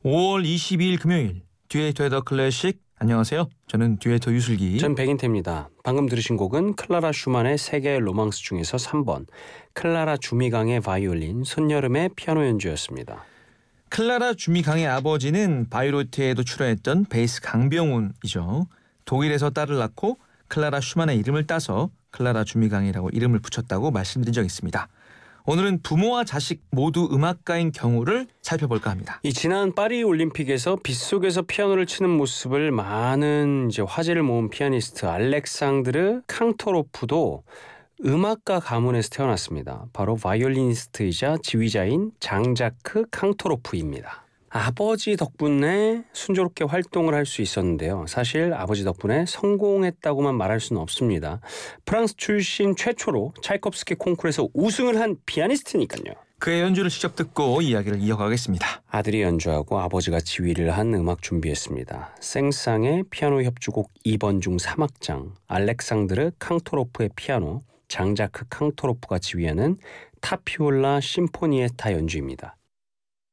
5월 22일 금요일 듀에이터의 더 클래식. 안녕하세요. 저는 듀에이터 유슬기. 전 백인태입니다. 방금 들으신 곡은 클라라 슈만의 세계의 로망스 중에서 3번 클라라 주미강의 바이올린, 손여름의 피아노 연주였습니다. 클라라 주미강의 아버지는 바이로트에도 출연했던 베이스 강병훈이죠. 독일에서 딸을 낳고 클라라 슈만의 이름을 따서 클라라 주미강이라고 이름을 붙였다고 말씀드린 적이 있습니다. 오늘은 부모와 자식 모두 음악가인 경우를 살펴볼까 합니다. 이 지난 파리 올림픽에서 빗속에서 피아노를 치는 모습을 많은 화제를 모은 피아니스트 알렉상드르 캉토로프도 음악가 가문에서 태어났습니다. 바로 바이올리니스트이자 지휘자인 장자크 캉토로프입니다. 아버지 덕분에 순조롭게 활동을 할 수 있었는데요. 사실 아버지 덕분에 성공했다고만 말할 수는 없습니다. 프랑스 출신 최초로 차이콥스키 콩쿠르에서 우승을 한 피아니스트니까요. 그의 연주를 직접 듣고 이야기를 이어가겠습니다. 아들이 연주하고 아버지가 지휘를 한 음악 준비했습니다. 생상의 피아노 협주곡 2번 중 3악장, 알렉상드르 캉토로프의 피아노, 장자크 캉토로프가 지휘하는 타피올라 심포니에타 연주입니다.